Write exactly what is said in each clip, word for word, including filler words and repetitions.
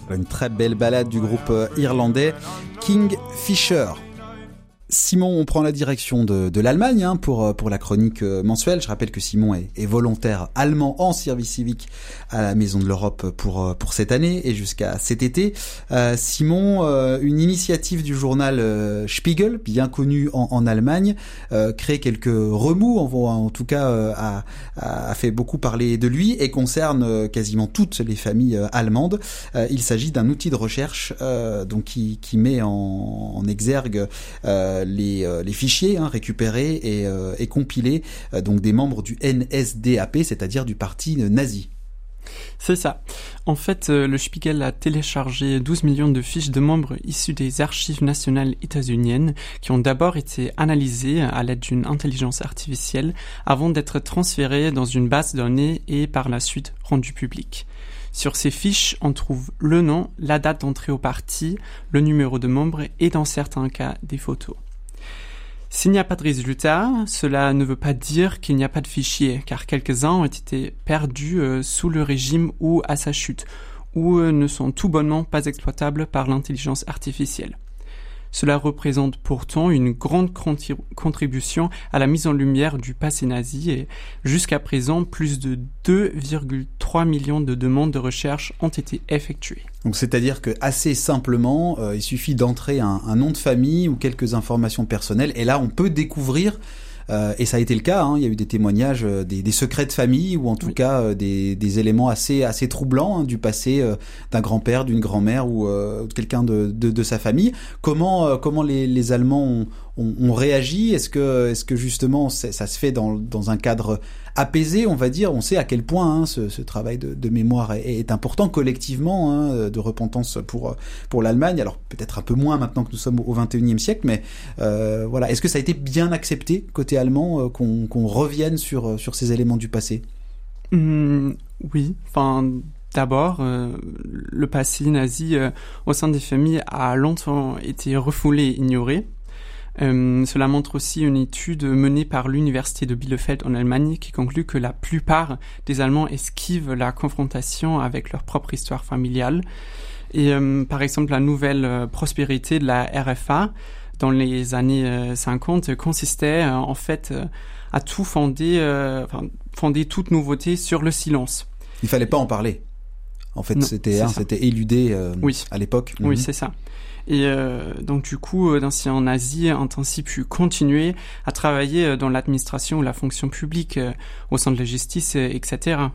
Une très belle ballade du groupe irlandais Kingfisher. Simon, on prend la direction de, de l'Allemagne hein, pour, pour la chronique mensuelle. Je rappelle que Simon est, est volontaire allemand en service civique à la Maison de l'Europe pour, pour cette année et jusqu'à cet été. Euh, Simon, euh, une initiative du journal euh, Spiegel, bien connu en, en Allemagne, euh, crée quelques remous, en, en tout cas euh, a, a fait beaucoup parler de lui et concerne euh, quasiment toutes les familles euh, allemandes. Euh, il s'agit d'un outil de recherche euh, donc qui, qui met en, en exergue euh, Les, euh, les fichiers hein, récupérés et, euh, et compilés euh, donc des membres du N S D A P, c'est-à-dire du parti nazi. C'est ça. En fait, euh, le Spiegel a téléchargé douze millions de fiches de membres issues des archives nationales états-uniennes qui ont d'abord été analysées à l'aide d'une intelligence artificielle avant d'être transférées dans une base de données et par la suite rendues publiques. Sur ces fiches, on trouve le nom, la date d'entrée au parti, le numéro de membre et dans certains cas, des photos. S'il n'y a pas de résultat, cela ne veut pas dire qu'il n'y a pas de fichier, car quelques-uns ont été perdus euh, sous le régime ou à sa chute, ou euh, ne sont tout bonnement pas exploitables par l'intelligence artificielle. Cela représente pourtant une grande contribution à la mise en lumière du passé nazi et jusqu'à présent, plus de deux virgule trois millions de demandes de recherche ont été effectuées. Donc c'est-à-dire que assez simplement, euh, il suffit d'entrer un, un nom de famille ou quelques informations personnelles et là on peut découvrir Euh, et ça a été le cas, hein, il y a eu des témoignages, euh, des, des secrets de famille ou en tout oui. cas euh, des, des éléments assez, assez troublants hein, du passé euh, d'un grand-père, d'une grand-mère ou euh, de quelqu'un de, de, de sa famille. Comment, euh, comment les, les Allemands ont, ont, ont réagi ? Est-ce que, est-ce que justement ça se fait dans, dans un cadre apaisé, on va dire ? On sait à quel point hein, ce, ce travail de, de mémoire est, est important collectivement, hein, de repentance pour, pour l'Allemagne. Alors peut-être un peu moins maintenant que nous sommes au vingt et unième siècle, mais euh, voilà. Est-ce que ça a été bien accepté côté allemand euh, qu'on, qu'on revienne sur, sur ces éléments du passé ? Mmh, oui, enfin... D'abord, euh, le passé nazi euh, au sein des familles a longtemps été refoulé et ignoré. Euh, cela montre aussi une étude menée par l'université de Bielefeld en Allemagne qui conclut que la plupart des Allemands esquivent la confrontation avec leur propre histoire familiale. Et euh, par exemple, la nouvelle euh, prospérité de la R F A dans les années euh, cinquante consistait euh, en fait euh, à tout fonder, euh, enfin, fonder toute nouveauté sur le silence. Il fallait pas en parler. En fait, non, c'était, hein, c'était éludé euh, oui. à l'époque. Oui, mmh. c'est ça. Et euh, donc du coup, l'ancien en Asie ont ainsi pu continuer à travailler dans l'administration ou la fonction publique, euh, au sein de la justice, et cetera.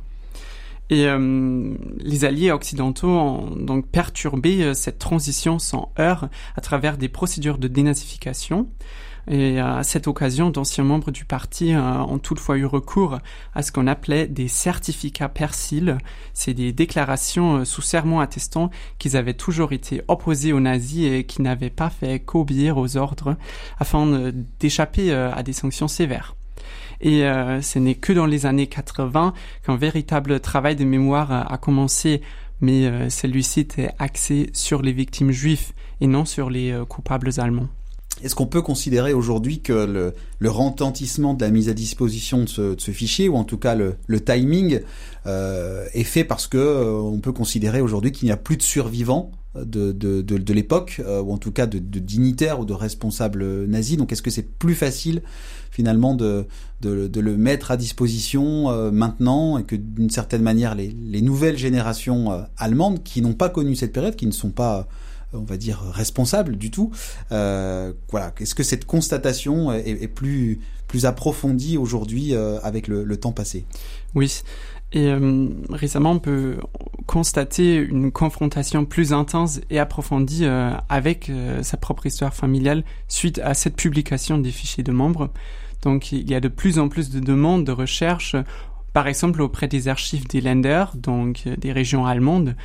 Et euh, les alliés occidentaux ont donc perturbé cette transition sans heurts à travers des procédures de dénazification. Et à cette occasion, d'anciens membres du parti euh, ont toutefois eu recours à ce qu'on appelait des certificats persil. C'est des déclarations euh, sous serment attestant qu'ils avaient toujours été opposés aux nazis et qu'ils n'avaient pas fait qu'obéir aux ordres afin de, d'échapper euh, à des sanctions sévères. Et euh, ce n'est que dans les années quatre-vingts qu'un véritable travail de mémoire a, a commencé, mais euh, celui-ci était axé sur les victimes juives et non sur les euh, coupables allemands. Est-ce qu'on peut considérer aujourd'hui que le, le retentissement de la mise à disposition de ce, de ce fichier, ou en tout cas le, le timing, euh, est fait parce que euh, on peut considérer aujourd'hui qu'il n'y a plus de survivants de, de, de, de l'époque, euh, ou en tout cas de, de dignitaires ou de responsables nazis. Donc est-ce que c'est plus facile finalement de, de, de le mettre à disposition euh, maintenant, et que d'une certaine manière les, les nouvelles générations euh, allemandes qui n'ont pas connu cette période, qui ne sont pas on va dire responsable du tout. Euh, voilà. Est-ce que cette constatation est, est plus plus approfondie aujourd'hui euh, avec le, le temps passé ? Oui. Et euh, récemment, on peut constater une confrontation plus intense et approfondie euh, avec euh, sa propre histoire familiale suite à cette publication des fichiers de membres. Donc, il y a de plus en plus de demandes de recherche, par exemple auprès des archives des Länder, donc euh, des régions allemandes.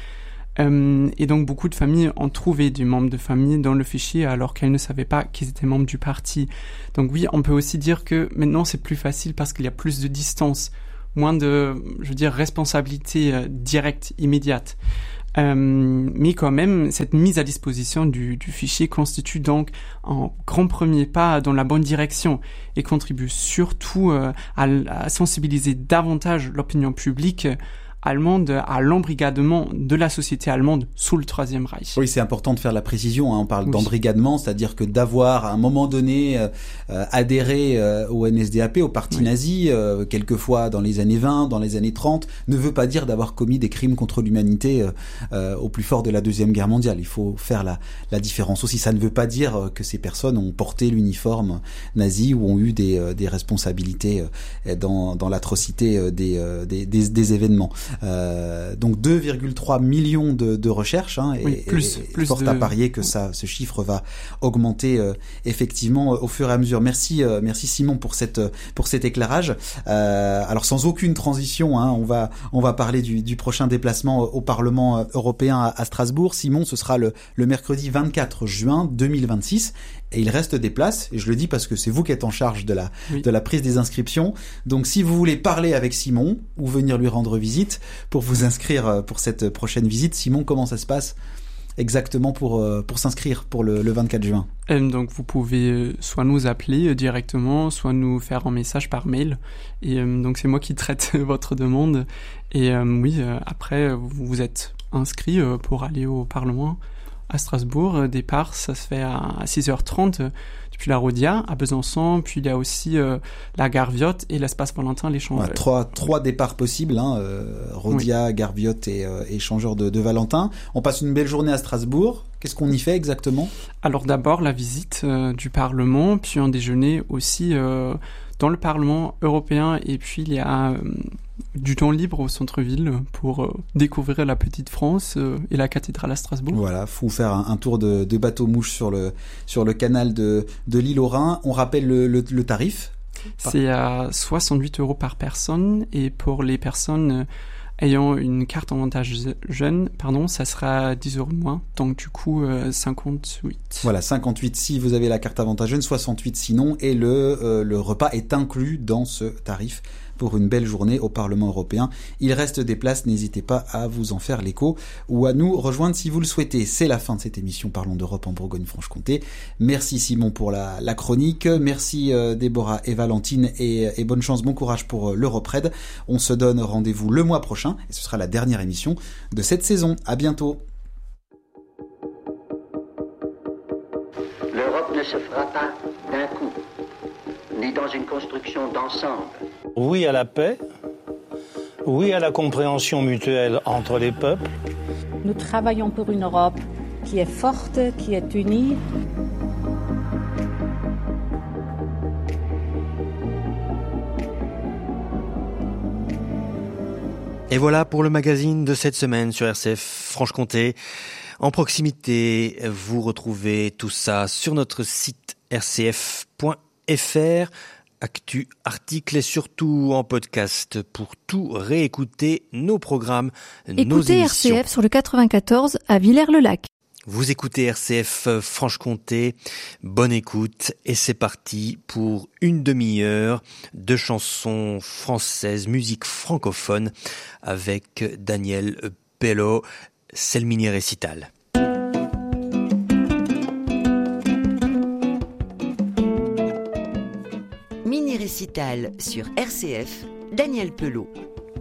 Euh, et donc beaucoup de familles ont trouvé des membres de famille dans le fichier alors qu'elles ne savaient pas qu'ils étaient membres du parti. Donc oui, on peut aussi dire que maintenant c'est plus facile parce qu'il y a plus de distance, moins de, je veux dire, responsabilité euh, directe, immédiate. Euh, mais quand même, cette mise à disposition du, du fichier constitue donc un grand premier pas dans la bonne direction et contribue surtout euh, à, à sensibiliser davantage l'opinion publique allemande à l'embrigadement de la société allemande sous le Troisième Reich. Oui, c'est important de faire la précision, hein. On parle oui. d'embrigadement, c'est-à-dire que d'avoir à un moment donné euh, adhéré euh, au N S D A P, au parti oui. nazi, euh, quelquefois dans les années vingt, dans les années trente, ne veut pas dire d'avoir commis des crimes contre l'humanité euh, euh, au plus fort de la Deuxième Guerre mondiale. Il faut faire la, la différence aussi. Ça ne veut pas dire que ces personnes ont porté l'uniforme nazi ou ont eu des, euh, des responsabilités euh, dans, dans l'atrocité euh, des, euh, des, des, des événements. Euh, donc deux virgule trois millions de, de recherches, hein, oui, et, plus, et plus fort de... à parier que ça, ce chiffre va augmenter euh, effectivement euh, au fur et à mesure. Merci, euh, merci Simon pour cette pour cet éclairage. Euh, alors sans aucune transition, hein, on va on va parler du, du prochain déplacement au Parlement européen à, à Strasbourg. Simon, ce sera le, le mercredi vingt-quatre juin deux mille vingt-six. Et il reste des places, et je le dis parce que c'est vous qui êtes en charge de la, oui. de la prise des inscriptions. Donc si vous voulez parler avec Simon ou venir lui rendre visite pour vous inscrire pour cette prochaine visite, Simon, comment ça se passe exactement pour, pour s'inscrire pour le, le vingt-quatre juin? Et donc vous pouvez soit nous appeler directement, soit nous faire un message par mail. Et euh, donc c'est moi qui traite votre demande. Et euh, oui, euh, après vous, vous êtes inscrit euh, pour aller au Parlement à Strasbourg. Départ, ça se fait à six heures trente depuis la Rodia à Besançon, puis il y a aussi euh, la Gare Viotte et l'espace Valentin, l'échangeur. Ouais, trois, trois départs possibles, hein, euh, Rodia, oui. Gare Viotte et euh, échangeur de, de Valentin. On passe une belle journée à Strasbourg. Qu'est-ce qu'on y fait exactement? Alors d'abord la visite euh, du Parlement, puis un déjeuner aussi euh, dans le Parlement européen, et puis il y a euh, du temps libre au centre-ville pour euh, découvrir la petite France euh, et la cathédrale à Strasbourg. Voilà, faut faire un, un tour de, de bateau-mouche sur le, sur le canal de, de l'île aux Rhin. On rappelle le, le, le tarif? C'est à soixante-huit euros par personne, et pour les personnes euh, ayant une carte avantage jeune, pardon, ça sera dix euros de moins, donc du coup euh, cinquante-huit. Voilà, cinquante-huit si vous avez la carte avantage jeune, soixante-huit sinon, et le, euh, le repas est inclus dans ce tarif pour une belle journée au Parlement européen. Il reste des places, n'hésitez pas à vous en faire l'écho ou à nous rejoindre si vous le souhaitez. C'est la fin de cette émission Parlons d'Europe en Bourgogne-Franche-Comté. Merci Simon pour la, la chronique, merci euh, Déborah et Valentine, et, et bonne chance, bon courage pour euh, l'Europred. On se donne rendez-vous le mois prochain et ce sera la dernière émission de cette saison. À bientôt. L'Europe ne se fera pas d'un coup, ni dans une construction d'ensemble. Oui à la paix, oui à la compréhension mutuelle entre les peuples. Nous travaillons pour une Europe qui est forte, qui est unie. Et voilà pour le magazine de cette semaine sur R C F Franche-Comté. En proximité, vous retrouvez tout ça sur notre site r c f point f r. Actu, articles et surtout en podcast pour tout réécouter nos programmes, Écoutez nos émissions. R C F sur le quatre-vingt-quatorze à Villers-le-Lac. Vous écoutez R C F Franche-Comté, bonne écoute et c'est parti pour une demi-heure de chansons françaises, musique francophone avec Daniel Pello, c'est le mini-récital. Mini-récital sur R C F, Daniel Pello.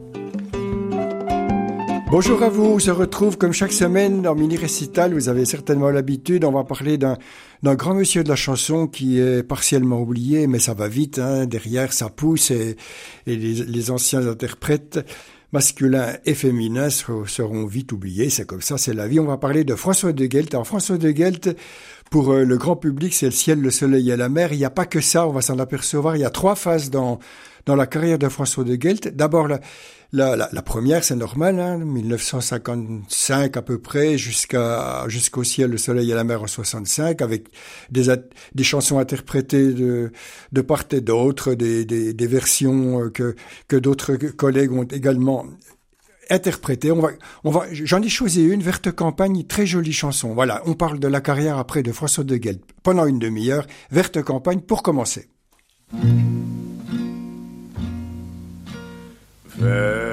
Bonjour à vous, on se retrouve comme chaque semaine dans Mini-récital. Vous avez certainement l'habitude, on va parler d'un, d'un grand monsieur de la chanson qui est partiellement oublié, mais ça va vite, hein. Derrière ça pousse et, et les, les anciens interprètes masculins et féminins seront vite oubliés, c'est comme ça, c'est la vie. On va parler de François de Guelt. Alors François de Guelt, pour euh, le grand public, c'est le ciel, le soleil et la mer. Il n'y a pas que ça, on va s'en apercevoir. Il y a trois phases dans dans la carrière de François de Guelt. D'abord, la, la, la, la première, c'est normal, hein, mille neuf cent cinquante-cinq à peu près, jusqu'à jusqu'au ciel, le soleil et la mer en soixante-cinq, avec des des chansons interprétées de de part et d'autre, des des, des versions que que d'autres collègues ont également interprétées. On va on va j'en ai choisi une, Verte campagne, très jolie chanson. Voilà, on parle de la carrière après de François de Guelt pendant une demi-heure. Verte campagne pour commencer. Verte